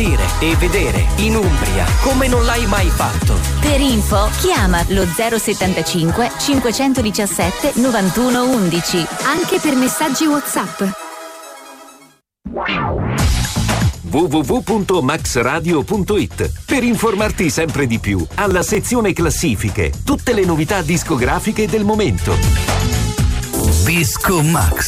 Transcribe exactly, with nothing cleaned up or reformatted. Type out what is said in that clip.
sentire e vedere in Umbria come non l'hai mai fatto. Per info chiama lo zero settantacinque cinquecentodiciassette novantuno undici, anche per messaggi WhatsApp. w w w punto max radio punto it per informarti sempre di più. Alla sezione classifiche, tutte le novità discografiche del momento. Disco Max.